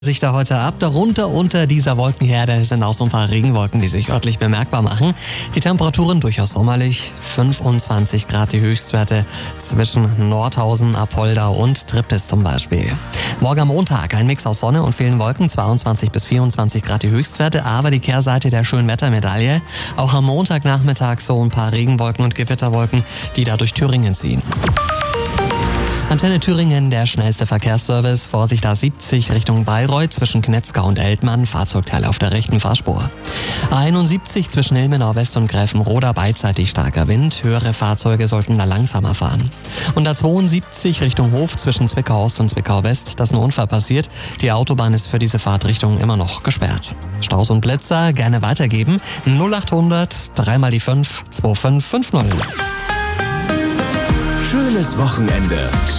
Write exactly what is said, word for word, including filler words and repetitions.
Sich da heute ab. Darunter unter dieser Wolkenherde sind auch so ein paar Regenwolken, die sich örtlich bemerkbar machen. Die Temperaturen durchaus sommerlich, fünfundzwanzig Grad die Höchstwerte zwischen Nordhausen, Apolda und Trippes zum Beispiel. Morgen am Montag ein Mix aus Sonne und vielen Wolken, zweiundzwanzig bis vierundzwanzig Grad die Höchstwerte, aber die Kehrseite der Schönwettermedaille. Auch am Montagnachmittag so ein paar Regenwolken und Gewitterwolken, die da durch Thüringen ziehen. Antenne Thüringen, der schnellste Verkehrsservice. Vorsicht A siebzig Richtung Bayreuth zwischen Knetzgau und Eltmann. Fahrzeugteile auf der rechten Fahrspur. A einundsiebzig zwischen Ilmenau West und Gräfenroda. Beidseitig starker Wind. Höhere Fahrzeuge sollten da langsamer fahren. Und A zweiundsiebzig Richtung Hof zwischen Zwickau Ost und Zwickau West. Da ist ein Unfall passiert. Die Autobahn ist für diese Fahrtrichtung immer noch gesperrt. Staus und Blitzer gerne weitergeben. null achthundert, dreimal die fünf, zwei fünf fünf null. Schönes Wochenende.